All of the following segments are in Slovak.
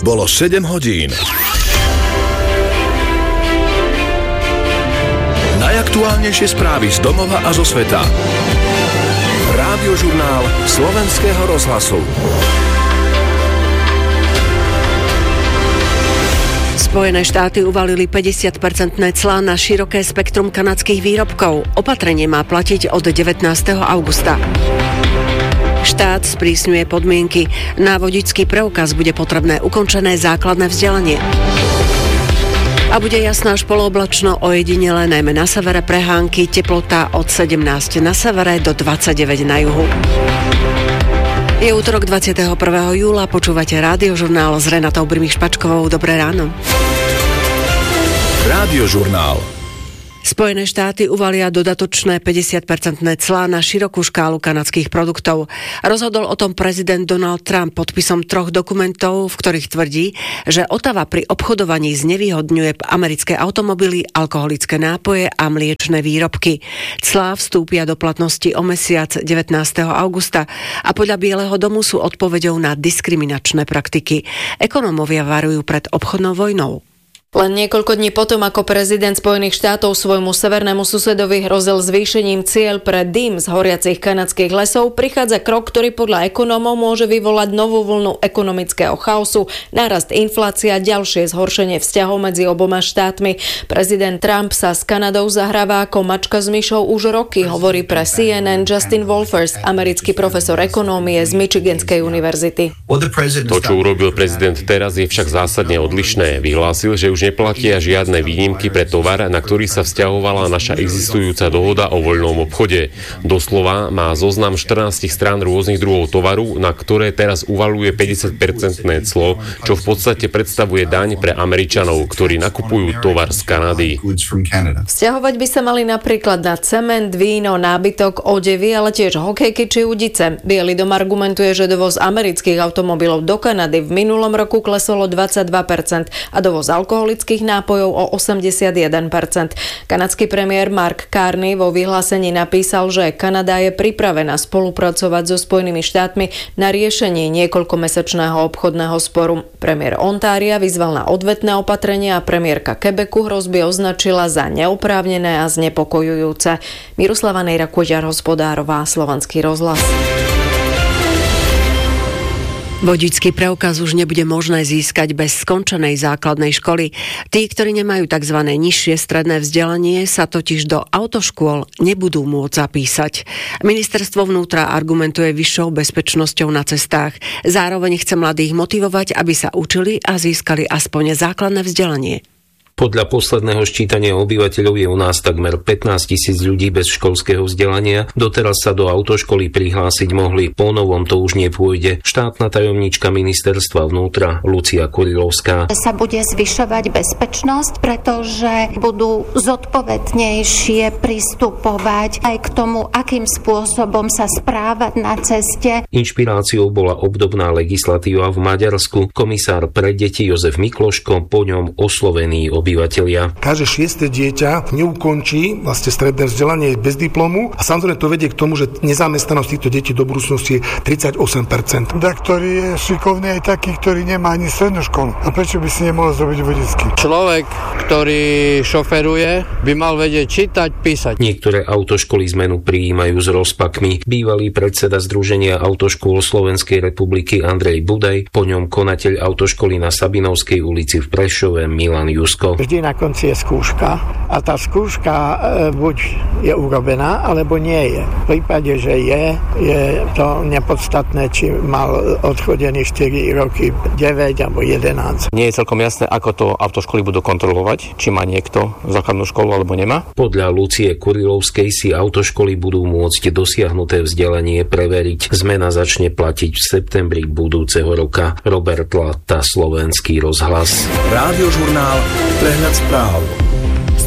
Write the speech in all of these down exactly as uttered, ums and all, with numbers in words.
Bolo sedem hodín. Najaktuálnejšie správy z domova a zo sveta. Rádiožurnál Slovenského rozhlasu. Spojené štáty uvalili päťdesiat percentné clá na široké spektrum kanadských výrobkov. Opatrenie má platiť od devätnásteho augusta. Štát sprísňuje podmienky. Na vodičský preukaz bude potrebné ukončené základné vzdelanie. A bude jasno až polooblačno, ojedinele najmä na severe prehánky, teplota od sedemnásť na severe do dvadsaťdeväť na juhu. Je útorok dvadsiateho prvého júla, počúvate Rádiožurnál s Renatou Brimich-Špačkovou. Dobré ráno. Rádiožurnál. Spojené štáty uvalia dodatočné päťdesiat percentné clá na širokú škálu kanadských produktov. Rozhodol o tom prezident Donald Trump podpisom troch dokumentov, v ktorých tvrdí, že Ottawa pri obchodovaní znevýhodňuje americké automobily, alkoholické nápoje a mliečne výrobky. Clá vstúpia do platnosti o mesiac devätnásteho augusta a podľa Bieleho domu sú odpoveďou na diskriminačné praktiky. Ekonómovia varujú pred obchodnou vojnou. Len niekoľko dní potom, ako prezident Spojených štátov svojmu severnému susedovi hrozil zvýšením cieľ pre dym z horiacich kanadských lesov, prichádza krok, ktorý podľa ekonómov môže vyvolať novú vlnu ekonomického chaosu, nárast inflácie a ďalšie zhoršenie vzťahov medzi oboma štátmi. Prezident Trump sa s Kanadou zahráva ako mačka s myšou už roky, hovorí pre C N N Justin Wolfers, americký profesor ekonómie z Michiganskej univerzity. To, čo urobil prezident teraz, je však zásadne odlišné. Vyhlásil, že už neplatia žiadne výnimky pre tovar, na ktorý sa vzťahovala naša existujúca dohoda o voľnom obchode. Doslova má zoznam štrnásť strán rôznych druhov tovaru, na ktoré teraz uvaľuje päťdesiat percentné clo, čo v podstate predstavuje daň pre Američanov, ktorí nakupujú tovar z Kanady. Vzťahovať by sa mali napríklad na cement, víno, nábytok, odevy, ale tiež hokejky či udice. Biely dom argumentuje, že dovoz amerických automobilov do Kanady v minulom roku klesol o dvadsaťdva percent a dovoz alkoholu alkoholických nápojov o osemdesiatjeden percent. Kanadský premiér Mark Carney vo vyhlásení napísal, že Kanada je pripravená spolupracovať so Spojenými štátmi na riešení niekoľkomesačného obchodného sporu. Premiér Ontária vyzval na odvetné opatrenia a premiérka Quebecu hrozby označila za neoprávnené a znepokojujúce. Miroslava Nejra-Kuďar, Hospodárová, Slovenský rozhlas. Vodičský preukaz už nebude možné získať bez skončenej základnej školy. Tí, ktorí nemajú tzv. Nižšie stredné vzdelanie, sa totiž do autoškôl nebudú môcť zapísať. Ministerstvo vnútra argumentuje vyššou bezpečnosťou na cestách. Zároveň chce mladých motivovať, aby sa učili a získali aspoň základné vzdelanie. Podľa posledného ščítania obyvateľov je u nás takmer pätnásť tisíc ľudí bez školského vzdelania. Doteraz sa do autoškoly prihlásiť mohli, po novom to už nepôjde. Štátna tajomníčka ministerstva vnútra Lucia Kurilovská. Sa bude zvyšovať bezpečnosť, pretože budú zodpovednejšie pristupovať aj k tomu, akým spôsobom sa správať na ceste. Inšpiráciou bola obdobná legislatíva v Maďarsku. Komisár pre deti Jozef Mikloško po ňom oslovený obyvateľ. Každé šieste dieťa neukončí vlastne stredné vzdelanie bez diplomu a samozrejme to vedie k tomu, že nezamestnanosť týchto detí do budúcnosti je tridsaťosem percent. Ktorý je šikovný aj taký, ktorý nemá ani strednú školu. A prečo by si nemohol zrobiť vodičský? Človek, ktorý šoferuje, by mal vedieť čítať, písať. Niektoré autoškoly zmenu prijímajú s rozpakmi. Bývalý predseda Združenia autoškôl Slovenskej republiky Andrej Budaj, po ňom konateľ autoškoly na Sabinovskej ulici v Prešove Milan Jusko. Vždy na konci je skúška a tá skúška e, buď je urobená, alebo nie je. V prípade, že je, je to nepodstatné, či mal odchodený štyri roky, deväť alebo jedenásť. Nie je celkom jasné, ako to autoškoly budú kontrolovať, či má niekto základnú školu alebo nemá. Podľa Lucie Kurilovskej si autoškoly budú môcť dosiahnuté vzdelanie preveriť. Zmena začne platiť v septembri budúceho roka. Robert Latta, Slovenský rozhlas. Rádiožurnál Prehľad správ.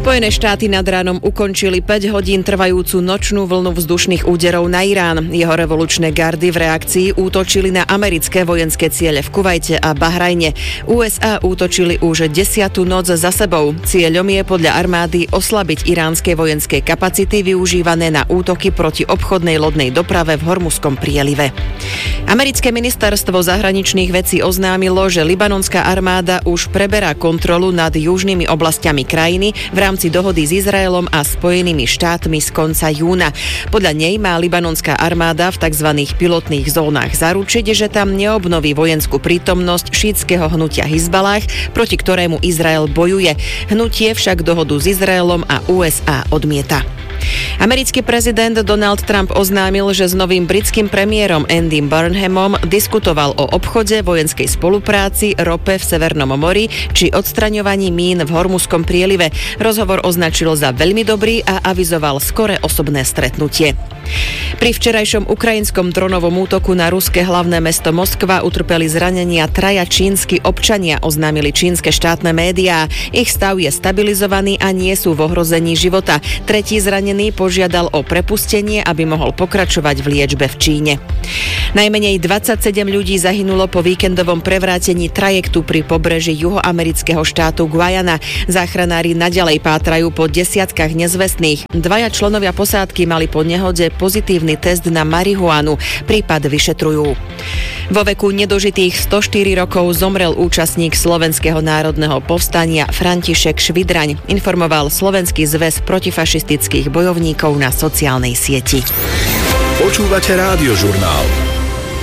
Spojené štáty nad ránom ukončili päť hodín trvajúcu nočnú vlnu vzdušných úderov na Irán. Jeho revolučné gardy v reakcii útočili na americké vojenské ciele v Kuvajte a Bahrajne. ú es á útočili už desiatu noc za sebou. Cieľom je podľa armády oslabiť iránske vojenské kapacity využívané na útoky proti obchodnej lodnej doprave v Hormuzskom prielive. Americké ministerstvo zahraničných vecí oznámilo, že libanonská armáda už preberá kontrolu nad južnými oblastiami krajiny v rámci dohody s Izraelom a Spojenými štátmi z konca júna. Podľa nej má libanonská armáda v tzv. Pilotných zónach zaručiť, že tam neobnoví vojenskú prítomnosť šítskeho hnutia Hizbalách, proti ktorému Izrael bojuje. Hnutie však dohodu s Izraelom a ú es á odmieta. Americký prezident Donald Trump oznámil, že s novým britským premiérom Andym Burnhamom diskutoval o obchode, vojenskej spolupráci, rope v Severnom mori či odstraňovaní mín v Hormuzskom prielive. Rozhovor označil za veľmi dobrý a avizoval skore osobné stretnutie. Pri včerajšom ukrajinskom dronovom útoku na ruské hlavné mesto Moskva utrpeli zranenia traja čínsky občania, oznámili čínske štátne médiá. Ich stav je stabilizovaný a nie sú v ohrození života. Tretí zranený požiadal o prepustenie, aby mohol pokračovať v liečbe v Číne. Najmenej dvadsaťsedem ľudí zahynulo po víkendovom prevrátení trajektu pri pobreží juhoamerického štátu Guajana. Záchranári naďalej pátrajú po desiatkách nezvestných. Dvaja členovia posádky mali po nehode pozitívny test na marihuanu. Prípad vyšetrujú. Vo veku nedožitých stoštyri rokov zomrel účastník Slovenského národného povstania František Švidraň, informoval Slovenský zväz protifašistických bojovníkov na sociálnej sieti. Počúvate Rádiožurnál.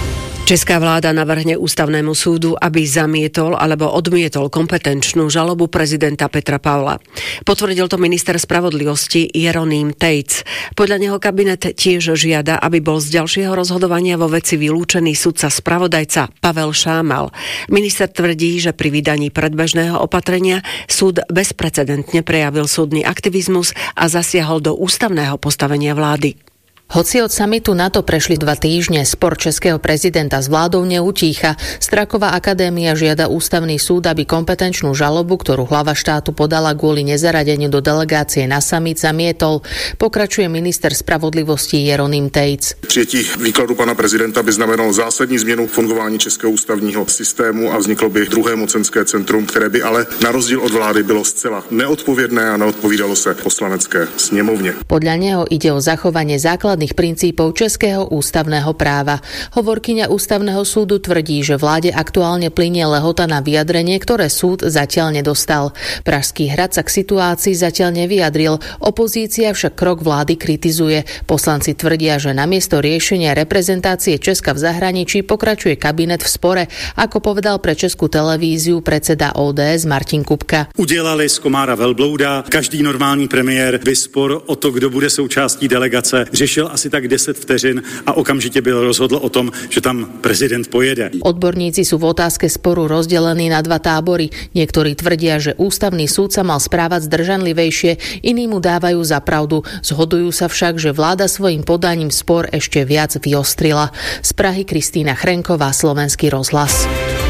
Česká vláda navrhne ústavnému súdu, aby zamietol alebo odmietol kompetenčnú žalobu prezidenta Petra Pavla. Potvrdil to minister spravodlivosti Jeroným Tejc. Podľa neho kabinet tiež žiada, aby bol z ďalšieho rozhodovania vo veci vylúčený sudca spravodajca Pavel Šámal. Minister tvrdí, že pri vydaní predbežného opatrenia súd bezprecedentne prejavil súdny aktivizmus a zasiahol do ústavného postavenia vlády. Hoci od samitu NATO prešli dva týždne, spor českého prezidenta s vládou neutícha. Straková akadémia žiada ústavný súd, aby kompetenčnú žalobu, ktorú hlava štátu podala kvôli nezaradeniu do delegácie na summit, zamietol. Pokračuje minister spravodlivosti Jeroným Tejc. Přijetí výkladu pana prezidenta by znamenalo zásadní změnu fungování českého ústavního systému a vzniklo by druhé mocenské centrum, které by ale na rozdíl od vlády bylo zcela neodpovědné a neodpovídalo se poslanecké sněmovně. Podľa neho ide o zachovanie základných princípov českého ústavného práva. Hovorkyňa ústavného súdu tvrdí, že vláde aktuálne plynie lehota na vyjadrenie, ktoré súd zatiaľ nedostal. Pražský hrad sa k situácii zatiaľ nevyjadril, opozícia však krok vlády kritizuje. Poslanci tvrdia, že namiesto riešenia reprezentácie Česka v zahraničí pokračuje kabinet v spore, ako povedal pre Českú televíziu predseda ó dé es Martin Kupka. Udělali z komára velblouda, každý normální premiér by spor o to, kdo bude součástí delegace, řešil asi tak deset vteřin a okamžite byl rozhodl o tom, že tam prezident pojede. Odborníci sú v otázke sporu rozdelení na dva tábory. Niektorí tvrdia, že ústavný súd sa mal správať zdržanlivejšie, iní mu dávajú za pravdu. Zhodujú sa však, že vláda svojim podaním spor ešte viac vyostrila. Z Prahy Kristína Chrenková, Slovenský rozhlas.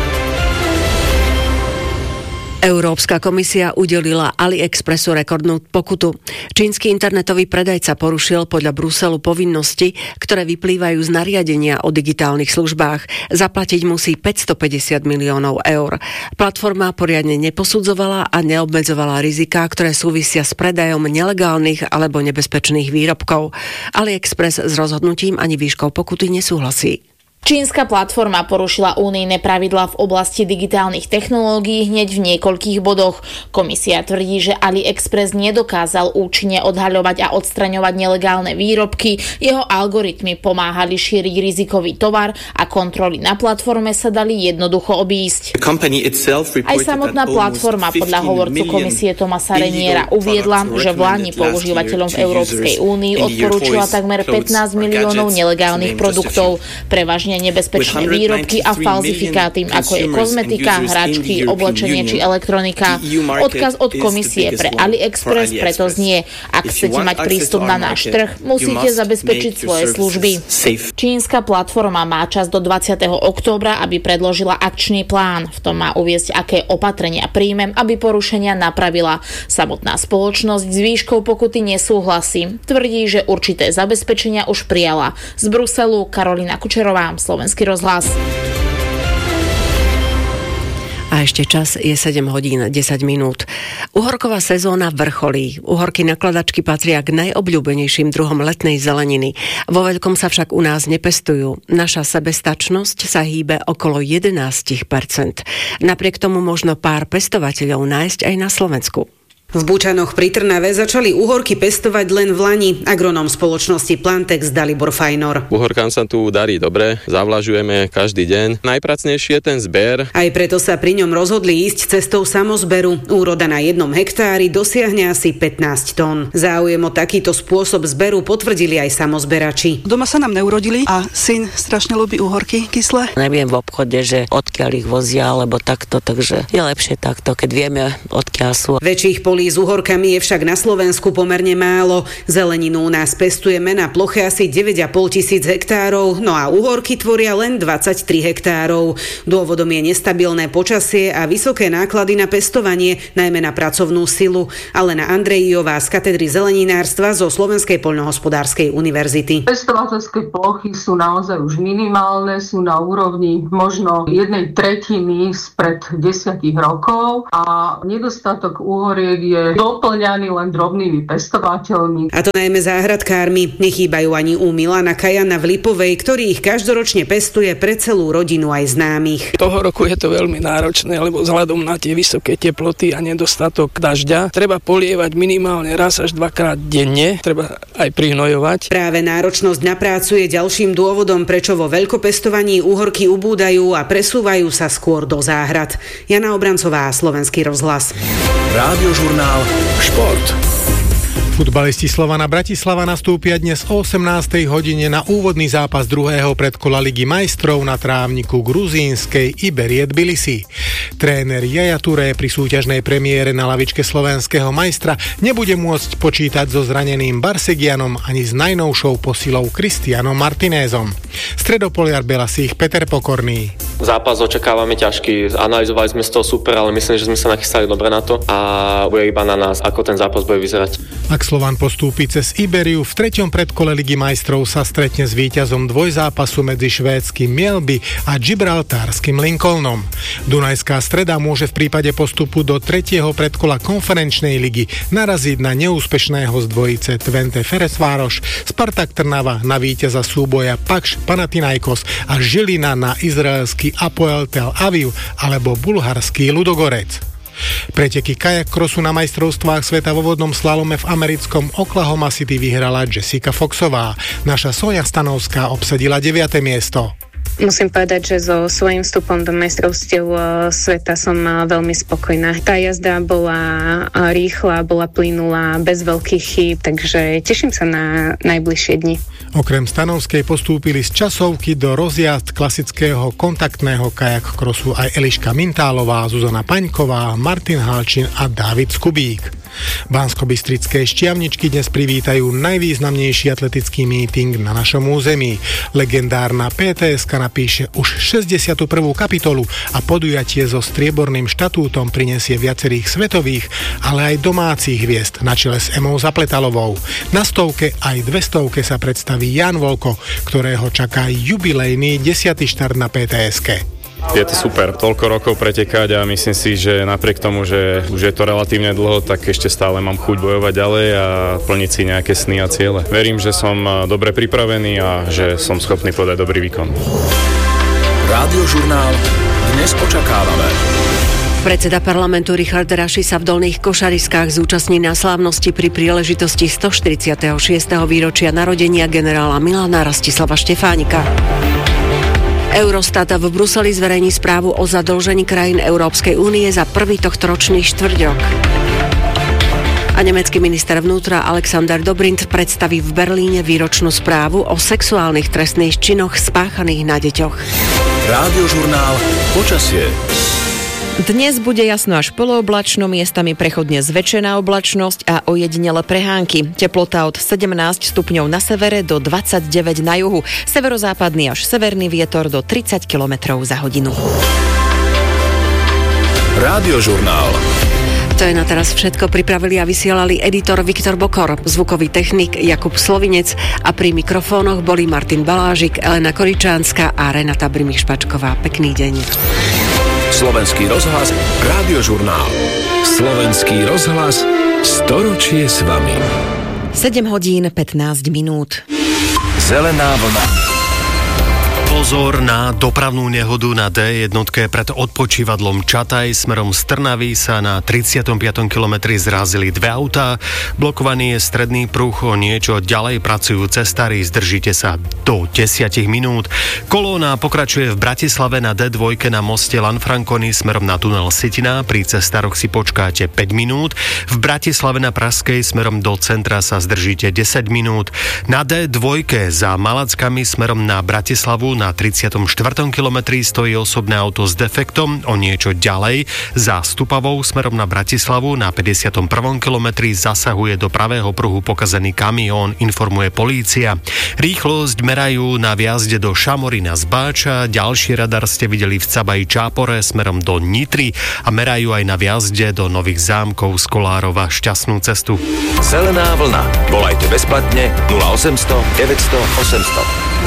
Európska komisia udelila AliExpressu rekordnú pokutu. Čínsky internetový predajca porušil podľa Bruselu povinnosti, ktoré vyplývajú z nariadenia o digitálnych službách. Zaplatiť musí päťstopäťdesiat miliónov eur. Platforma poriadne neposudzovala a neobmedzovala riziká, ktoré súvisia s predajom nelegálnych alebo nebezpečných výrobkov. AliExpress s rozhodnutím ani výškou pokuty nesúhlasí. Čínska platforma porušila únijné pravidlá v oblasti digitálnych technológií hneď v niekoľkých bodoch. Komisia tvrdí, že AliExpress nedokázal účinne odhaľovať a odstraňovať nelegálne výrobky, jeho algoritmy pomáhali šíriť rizikový tovar a kontroly na platforme sa dali jednoducho obísť. Aj samotná platforma podľa hovorcu komisie Tomasa Reniera uviedla, že vládni používateľom v Európskej únii odporúčila takmer pätnásť miliónov nelegálnych produktov, prevažne značne nebezpečné výrobky a falzifikáty, ako je kozmetika, hračky, oblečenie či elektronika. Odkaz od komisie pre AliExpress preto znie, ak chcete mať prístup na náš trh, musíte zabezpečiť svoje služby. Čínska platforma má čas do dvadsiateho októbra, aby predložila akčný plán. V tom má uviesť, aké opatrenia príjmem, aby porušenia napravila. Samotná spoločnosť s výškou pokuty nesúhlasí. Tvrdí, že určité zabezpečenia už prijala. Z Bruselu Karolina Kučerová, Slovenský rozhlas. A ešte čas je sedem hodín desať minút. Uhorková sezóna vrcholí. Uhorky nakladačky patria k najobľúbenejším druhom letnej zeleniny. Vo veľkom sa však u nás nepestujú. Naša sebestačnosť sa hýbe okolo jedenásť percent. Napriek tomu možno pár pestovateľov nájsť aj na Slovensku. V Bučanoch pri Trnave začali uhorky pestovať len v lani. Agronóm spoločnosti Plantex Dalibor Fajnor. Uhorkám sa tu darí dobre, zavlažujeme každý deň. Najpracnejší je ten zber. Aj preto sa pri ňom rozhodli ísť cestou samozberu. Úroda na jednom hektári dosiahne asi pätnásť tón. Záujem o takýto spôsob zberu potvrdili aj samozberači. Doma sa nám neurodili a syn strašne ľúbi uhorky kyslé. Neviem v obchode, že odkiaľ ich vozia, alebo takto, takže je lepšie takto, keď vieme, odkiaľ sú. Väčších polí s uhorkami je však na Slovensku pomerne málo. Zeleninu u nás pestujeme na ploche asi deväť a pol tisíc hektárov, no a uhorky tvoria len dvadsaťtri hektárov. Dôvodom je nestabilné počasie a vysoké náklady na pestovanie, najmä na pracovnú silu. Alena Andrejová z katedry zeleninárstva zo Slovenskej poľnohospodárskej univerzity. Pestovateľské plochy sú naozaj už minimálne, sú na úrovni možno jednej tretiny spred desiatich rokov a nedostatok uhoriek je doplňaný len drobnými pestovateľmi. A to najmä záhradkármi. Nechýbajú ani u Milana Kajana v Lipovej, ktorý ich každoročne pestuje pre celú rodinu aj známych. Toho roku je to veľmi náročné, lebo vzhľadom na tie vysoké teploty a nedostatok dažďa treba polievať minimálne raz až dvakrát denne, treba aj prihnojovať. Práve náročnosť na prácu je ďalším dôvodom, prečo vo veľkopestovaní uhorky ubúdajú a presúvajú sa skôr do záhrad. Jana Obrancová, Slovenský rozhlas. Rádiožurnál Šport. Futbalisti Slovana Bratislava nastúpia dnes o osemnástej hodine na úvodný zápas druhého predkola Ligy majstrov na trávniku gruzínskej Iberie Tbilisi. Tréner Yaya Touré pri súťažnej premiére na lavičke slovenského majstra nebude môcť počítať so zraneným Barsegianom ani s najnovšou posilou Cristianom Martinézom. Stredopoliar Belasích Peter Pokorný. Zápas očakávame ťažký, analyzovali sme z toho super, ale myslím, že sme sa nachystali dobre na to a bude iba na nás, ako ten zápas bude vyzerať. Ak Slovan postúpi cez Iberiu, v treťom predkole Ligy majstrov sa stretne s víťazom dvojzápasu medzi švédskym Mjällby a gibraltárskym Lincolnom. Dunajská Streda môže v prípade postupu do tretieho predkola konferenčnej ligy naraziť na neúspešného z dvojice Twente Ferencváros, Spartak Trnava na víťaza súboja Pakš Panathinaikos a Žilina na izraelský Apoel Tel Aviv alebo bulharský Ludogorec. Preteky kajak krosu na majstrovstvách sveta vo vodnom slalome v americkom Oklahoma City vyhrala Jessica Foxová. Naša Sonia Stanovská obsadila deviate miesto. Musím povedať, že so svojím vstupom do majstrovstiev sveta som veľmi spokojná. Tá jazda bola rýchla, bola plynulá, bez veľkých chýb, takže teším sa na najbližšie dni. Okrem Stanovskej postúpili z časovky do rozjazd klasického kontaktného kajak krosu aj Eliška Mintálová, Zuzana Paňková, Martin Halčin a Dávid Skubík. Banskobystrické šťavničky dnes privítajú najvýznamnejší atletický meeting na našom území. Legendárna pé té eska napíše už šesťdesiatu prvú kapitolu a podujatie so strieborným štatútom prinesie viacerých svetových, ale aj domácich hviezd na čele s Emou Zapletalovou. Na stovke aj dvestovke sa predstaví Jan Volko, ktorého čaká jubilejný desiaty štart na pé té eske. Je to super, toľko rokov pretekať a myslím si, že napriek tomu, že už je to relatívne dlho, tak ešte stále mám chuť bojovať ďalej a plniť si nejaké sny a ciele. Verím, že som dobre pripravený a že som schopný podať dobrý výkon. Rádiožurnál dnes očakávame. Predseda parlamentu Richard Raši sa v Dolných Košariskách zúčastní na slávnosti pri príležitosti stoštyridsiateho šiesteho výročia narodenia generála Milana Rastislava Štefánika. Eurostat v Bruseli zverejní správu o zadlžení krajín Európskej únie za prvý tohtoročný štvrťrok. A A nemecký minister vnútra Alexander Dobrindt predstaví v Berlíne výročnú správu o sexuálnych trestných činoch spáchaných na deťoch. Rádiožurnál Počasie. Dnes bude jasno až polooblačno, miestami prechodne zväčšená oblačnosť a ojedinele prehánky. Teplota od sedemnásť stupňov na severe do dvadsaťdeväť na juhu. Severozápadný až severný vietor do tridsať kilometrov za hodinu. Rádiožurnál. To je na teraz všetko. Pripravili a vysielali editor Viktor Bokor, zvukový technik Jakub Slovinec a pri mikrofónoch boli Martin Balážik, Elena Koričánska a Renata Brimich-Špačková. Pekný deň. Slovenský rozhlas, Rádiožurnál. Slovenský rozhlas, storočie s vami. sedem hodín pätnásť minút. Zelená vlna. Pozor na dopravnú nehodu na dé jednotke pred odpočívadlom Čataj. Smerom z Trnavy sa na tridsiatom piatom kilometri zrazili dve autá. Blokovaný je stredný pruh, o niečo ďalej pracujú cestári. Zdržite sa do desať minút. Kolóna pokračuje v Bratislave na dé dva na moste Lanfranconi smerom na tunel Sitina. Pri cestároch si počkáte päť minút. V Bratislave na Pražskej smerom do centra sa zdržíte desať minút. Na dé dva za Malackami smerom na Bratislavu na tridsiatom štvrtom kilometri stojí osobné auto s defektom, o niečo ďalej za Stupavou smerom na Bratislavu na päťdesiatom prvom kilometri zasahuje do pravého pruhu pokazený kamión, informuje polícia. Rýchlosť merajú na vjazde do Šamorína z Báča, ďalší radar ste videli v Cabaji Čápore smerom do Nitry a merajú aj na vjazde do Nových Zámkov z Kolárova. Šťastnú cestu. Zelená vlna. Volajte bezplatne nula osemsto deväťsto osemsto.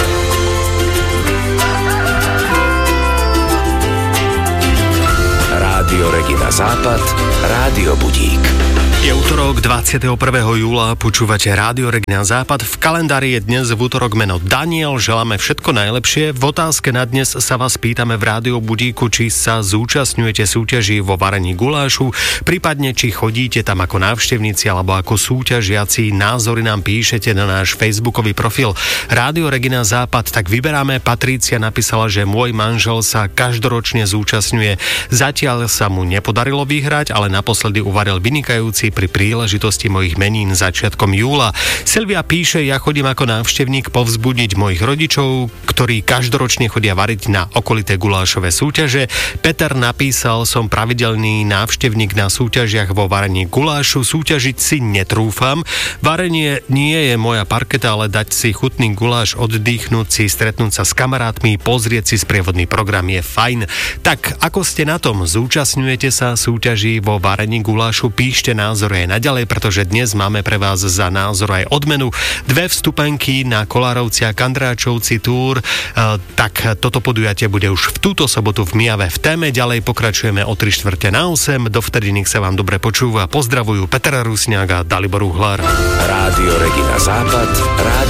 Rádio Regina Západ, Rádio Budík. Je útorok dvadsiateho prvého júla, počúvate Rádio Regina Západ. V kalendári je dnes v útorok meno Daniel, želáme všetko najlepšie. V otázke na dnes sa vás pýtame v Rádio Budíku, či sa zúčastňujete súťaží vo varení gulášu, prípadne či chodíte tam ako návštevníci alebo ako súťažiaci. Názory nám píšete na náš facebookový profil Rádio Regina Západ. Tak vyberáme. Patrícia napísala, že môj manžel sa každoročne zúčastňuje. Zatiaľ sa mu nepodarilo vyhrať, ale naposledy uvaril vynikajúci pri príležitosti mojich menín začiatkom júla. Silvia píše, ja chodím ako návštevník povzbudiť mojich rodičov, ktorí každoročne chodia variť na okolité gulášové súťaže. Peter napísal, som pravidelný návštevník na súťažiach vo varení gulášu, súťažiť si netrúfam. Varenie nie je moja parketa, ale dať si chutný guláš, oddychnúť si, stretnúť sa s kamarátmi, pozrieť si sprievodný program je fajn. Tak, ako ste na tom? Zúčastňujete sa súťaží vo varení gulášu? Píšte názor aj naďalej, pretože dnes máme pre vás za názor aj odmenu. Dve vstupenky na Kolárovci a Kandráčovci túr. E, tak toto podujatie bude už v túto sobotu v Mijave. V téme ďalej pokračujeme o tri štvrte na osem. Dovtedy nech sa vám dobre počúva. Pozdravujú Peter Rusňák a Dalibor Uhlar. Rádio Regina Západ, Rádio